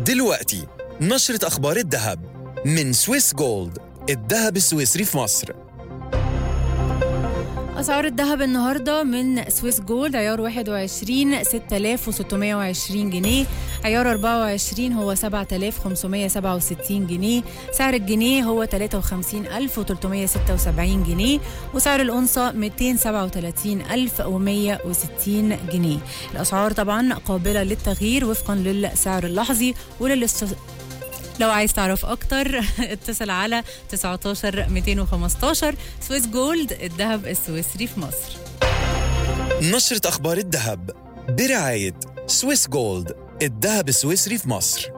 دلوقتي نشرة أخبار الذهب من سويس جولد، الذهب السويسري في مصر. أسعار الذهب النهاردة من سويس جولد: عيار 21 6620 جنيه، عيار 24 هو 7567 جنيه، سعر الجنيه هو 53376 جنيه، وسعر الأونصة 237160 جنيه. الأسعار طبعا قابلة للتغيير وفقا للسعر اللحظي لو عايز تعرف أكتر اتصل على 19 215. سويس جولد، الذهب السويسري في مصر. نشرة أخبار الذهب برعاية سويس جولد، الذهب السويسري في مصر.